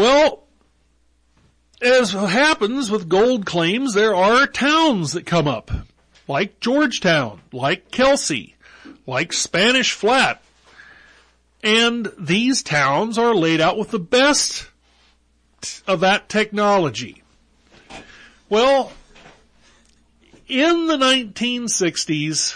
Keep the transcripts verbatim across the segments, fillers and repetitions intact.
Well, as happens with gold claims, there are towns that come up, like Georgetown, like Kelsey, like Spanish Flat. And these towns are laid out with the best of that technology. Well, in the nineteen sixties,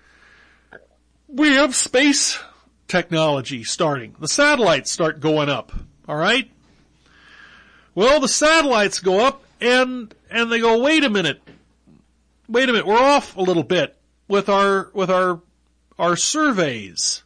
we have space technology starting. The satellites start going up, all right? Well, the satellites go up and and they go, wait a minute. Wait a minute, we're off a little bit with our with our our surveys.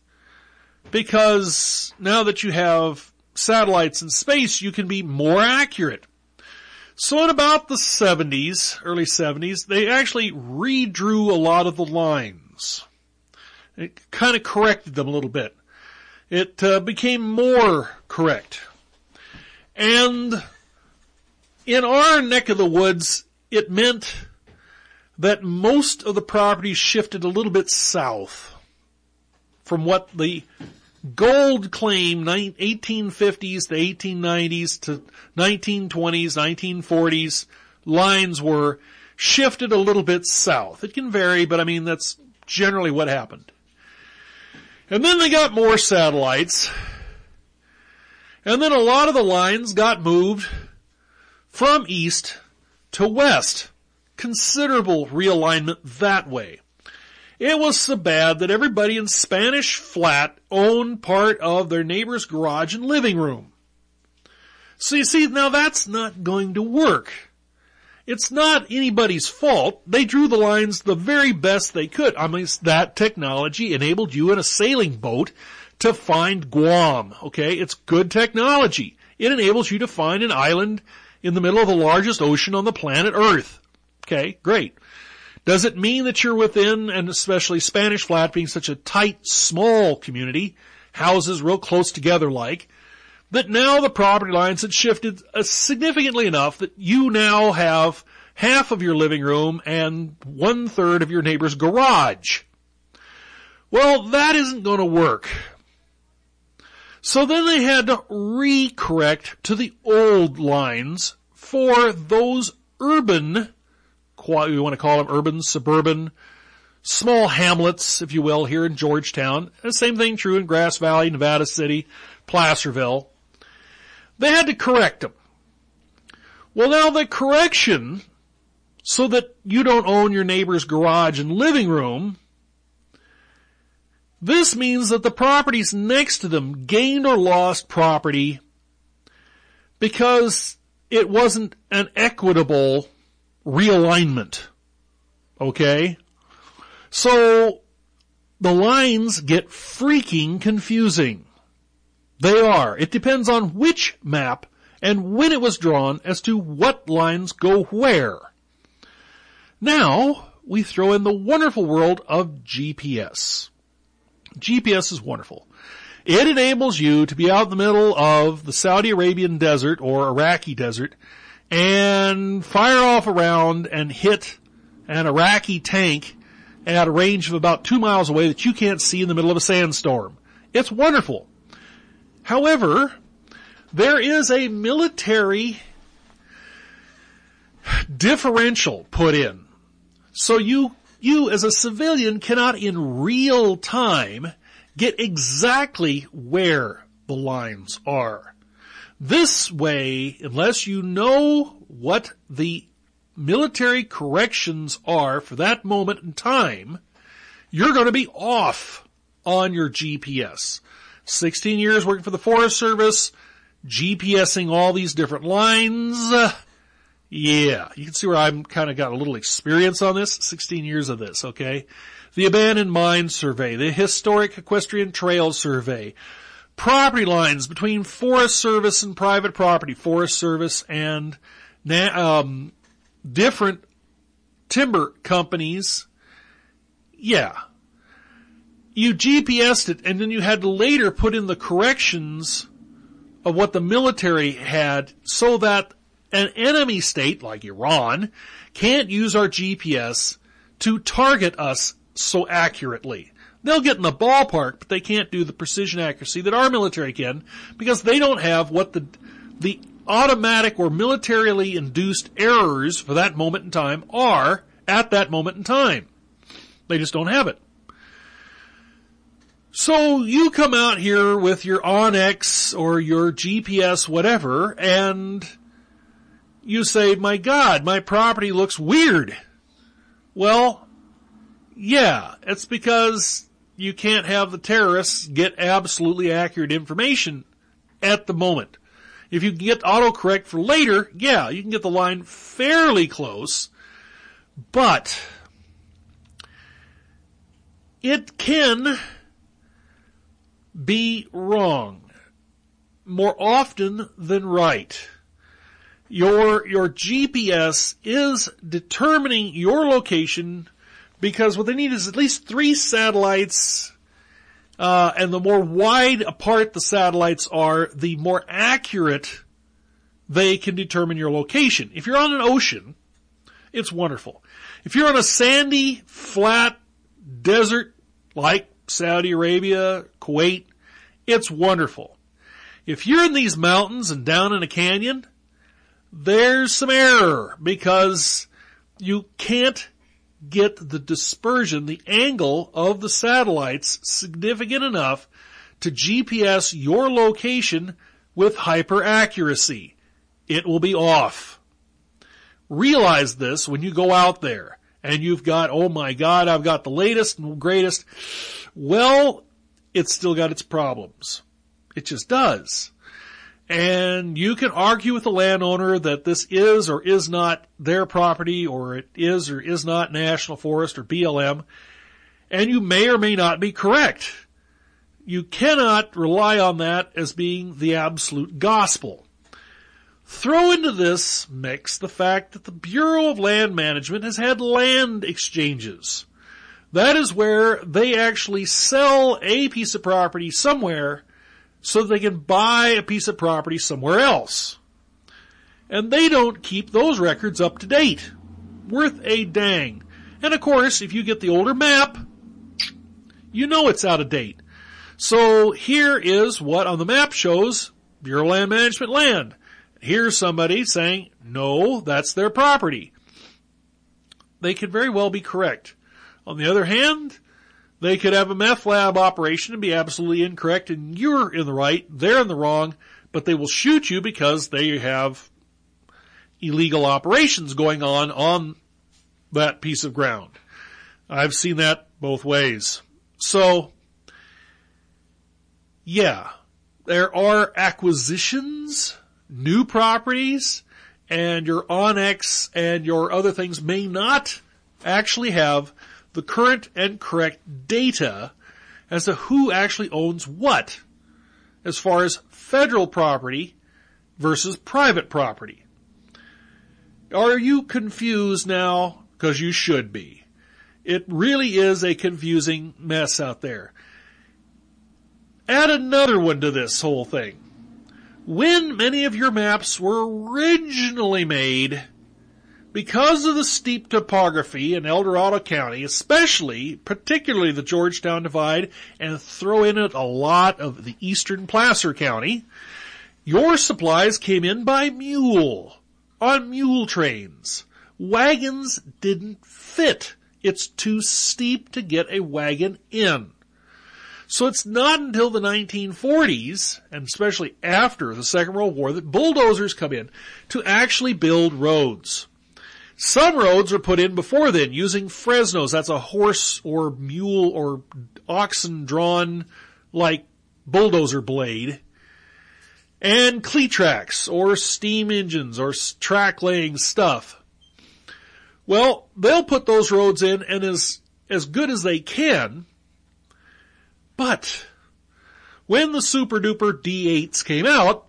Because now that you have satellites in space, you can be more accurate. So in about the seventies, early seventies, they actually redrew a lot of the lines. It kind of corrected them a little bit. It uh, became more correct. And in our neck of the woods, it meant that most of the properties shifted a little bit south from what the gold claim eighteen fifties to eighteen nineties to nineteen twenties, nineteen forties lines were shifted a little bit south. It can vary, but I mean, that's generally what happened. And then they got more satellites. And then a lot of the lines got moved from east to west. Considerable realignment that way. It was so bad that everybody in Spanish Flat owned part of their neighbor's garage and living room. So you see, now that's not going to work. It's not anybody's fault. They drew the lines the very best they could. I mean, that technology enabled you in a sailing boat to find Guam, okay? It's good technology. It enables you to find an island in the middle of the largest ocean on the planet Earth. Okay, great. Does it mean that you're within, and especially Spanish Flat being such a tight, small community, houses real close together like, that now the property lines had shifted uh, significantly enough that you now have half of your living room and one third of your neighbor's garage? Well, that isn't going to work. So then they had to re-correct to the old lines for those urban, we want to call them urban, suburban, small hamlets, if you will, here in Georgetown. The same thing true in Grass Valley, Nevada City, Placerville. They had to correct them. Well, now the correction, so that you don't own your neighbor's garage and living room, this means that the properties next to them gained or lost property because it wasn't an equitable realignment. Okay? So the lines get freaking confusing. They are. It depends on which map and when it was drawn as to what lines go where. Now we throw in the wonderful world of G P S. G P S is wonderful. It enables you to be out in the middle of the Saudi Arabian desert or Iraqi desert and fire off a round and hit an Iraqi tank at a range of about two miles away that you can't see in the middle of a sandstorm. It's wonderful. However, there is a military differential put in. So you, you as a civilian cannot in real time get exactly where the lines are. This way, unless you know what the military corrections are for that moment in time, you're going to be off on your G P S. sixteen years working for the Forest Service, GPSing all these different lines. Yeah, you can see where I'm kind of got a little experience on this. sixteen years of this, okay? The Abandoned Mine Survey, the Historic Equestrian Trail Survey, property lines between Forest Service and private property, Forest Service and um, different timber companies. Yeah. You G P S'd it, and then you had to later put in the corrections of what the military had so that an enemy state, like Iran, can't use our G P S to target us so accurately. They'll get in the ballpark, but they can't do the precision accuracy that our military can because they don't have what the the automatic or militarily induced errors for that moment in time are at that moment in time. They just don't have it. So you come out here with your Onyx or your G P S whatever, and you say, my God, my property looks weird. Well, yeah, it's because you can't have the terrorists get absolutely accurate information at the moment. If you get autocorrect for later, yeah, you can get the line fairly close, but it can be wrong more often than right. Your, your G P S is determining your location because what they need is at least three satellites, uh, and the more wide apart the satellites are, the more accurate they can determine your location. If you're on an ocean, it's wonderful. If you're on a sandy, flat desert like Saudi Arabia, Kuwait, it's wonderful. If you're in these mountains and down in a canyon, there's some error because you can't get the dispersion, the angle of the satellites significant enough to G P S your location with hyper accuracy. It will be off. Realize this when you go out there and you've got, oh my God, I've got the latest and greatest. Well, it's still got its problems. It just does. And you can argue with the landowner that this is or is not their property, or it is or is not National Forest or B L M, and you may or may not be correct. You cannot rely on that as being the absolute gospel. Throw into this mix the fact that the Bureau of Land Management has had land exchanges. That is where they actually sell a piece of property somewhere so they can buy a piece of property somewhere else. And they don't keep those records up to date. Worth a dang. And of course, if you get the older map, you know it's out of date. So here is what on the map shows Bureau of Land Management land. Here's somebody saying, no, that's their property. They could very well be correct. On the other hand, they could have a meth lab operation and be absolutely incorrect, and you're in the right, they're in the wrong, but they will shoot you because they have illegal operations going on on that piece of ground. I've seen that both ways. So, yeah, there are acquisitions, new properties, and your Onyx and your other things may not actually have the current and correct data as to who actually owns what as far as federal property versus private property. Are you confused now? Because you should be. It really is a confusing mess out there. Add another one to this whole thing. When many of your maps were originally made, because of the steep topography in El Dorado County, especially, particularly the Georgetown Divide, and throw in it a lot of the eastern Placer County, your supplies came in by mule, on mule trains. Wagons didn't fit. It's too steep to get a wagon in. So it's not until the nineteen forties, and especially after the Second World War, that bulldozers come in to actually build roads. Some roads were put in before then using Fresnos. That's a horse or mule or oxen drawn like bulldozer blade. And Cletrax or steam engines or track laying stuff. Well, they'll put those roads in and as, as good as they can. But when the super duper D eights came out,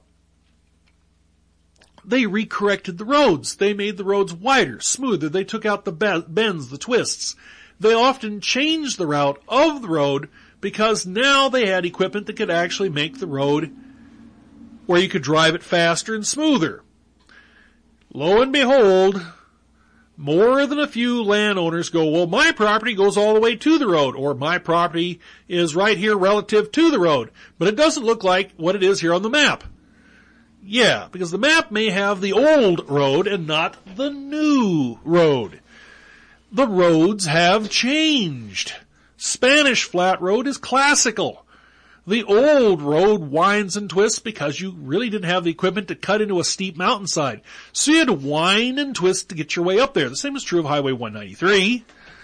they recorrected the roads. They made the roads wider, smoother. They took out the bends, the twists. They often changed the route of the road because now they had equipment that could actually make the road where you could drive it faster and smoother. Lo and behold, more than a few landowners go, well, my property goes all the way to the road, or my property is right here relative to the road, but it doesn't look like what it is here on the map. Yeah, because the map may have the old road and not the new road. The roads have changed. Spanish Flat Road is classical. The old road winds and twists because you really didn't have the equipment to cut into a steep mountainside. So you had to wind and twist to get your way up there. The same is true of Highway one ninety-three.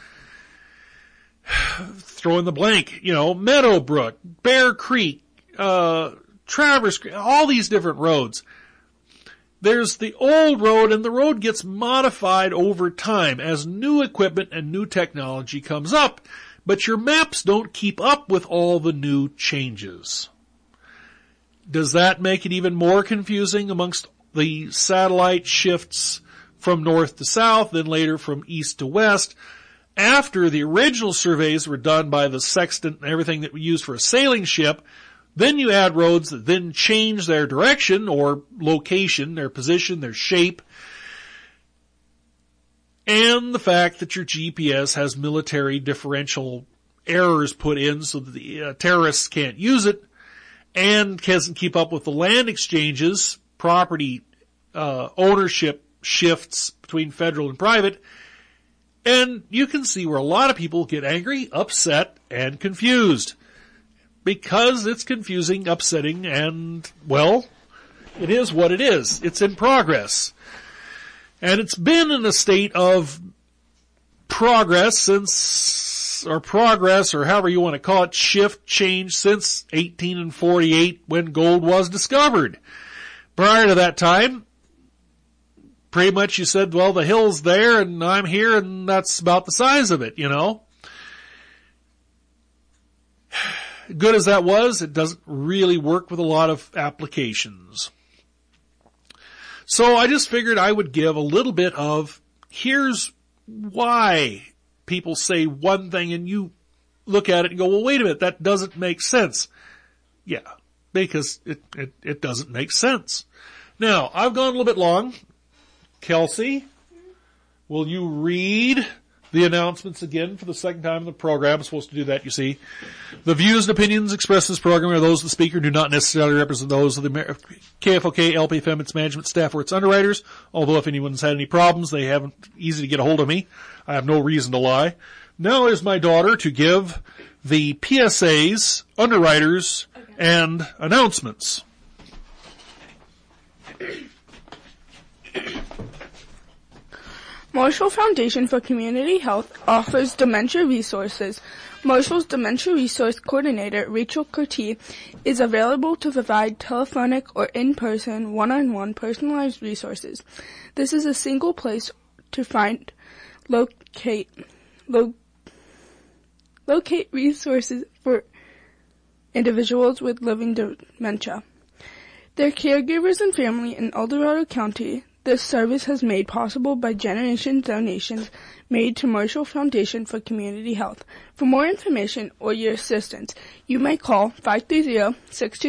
Throw in the blank, you know, Meadowbrook, Bear Creek, uh, Traverse Creek, all these different roads. There's the old road, and the road gets modified over time as new equipment and new technology comes up. But your maps don't keep up with all the new changes. Does that make it even more confusing amongst the satellite shifts from north to south, then later from east to west? After the original surveys were done by the sextant and everything that we used for a sailing ship, then you add roads that then change their direction or location, their position, their shape, and the fact that your G P S has military differential errors put in so that the uh, terrorists can't use it, and doesn't keep up with the land exchanges, property uh, ownership shifts between federal and private, and you can see where a lot of people get angry, upset, and confused. Because it's confusing, upsetting, and, well, it is what it is. It's in progress. And it's been in a state of progress since, or progress, or however you want to call it, shift, change, since eighteen forty-eight when gold was discovered. Prior to that time, pretty much you said, well, the hill's there and I'm here and that's about the size of it, you know. Good as that was, it doesn't really work with a lot of applications. So I just figured I would give a little bit of, here's why people say one thing and you look at it and go, well, wait a minute, that doesn't make sense. Yeah, because it, it, it doesn't make sense. Now, I've gone a little bit long. Kelsey, will you read the announcements again for the second time in the program? I'm supposed to do that, you see. The views and opinions expressed in this program are those of the speaker and do not necessarily represent those of the K F O K, L P F M, its management staff, or its underwriters. Although if anyone's had any problems, they haven't easy to get a hold of me. I have no reason to lie. Now is my daughter to give the P S As, underwriters, okay, and announcements. Marshall Foundation for Community Health offers dementia resources. Marshall's Dementia Resource Coordinator, Rachel Curti, is available to provide telephonic or in-person, one-on-one personalized resources. This is a single place to find, locate, lo, locate resources for individuals with living dementia, their caregivers and family in El Dorado County. This service has made possible by generation donations made to Marshall Foundation for Community Health. For more information or your assistance, you may call five three zero, six two